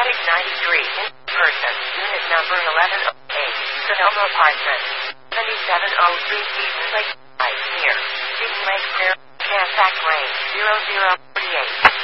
Suite 93, in person, unit number 1108, Sonoma Apartments, 7703 Seaton Lake, near Seaton Lake, Fairfax Range, 0048.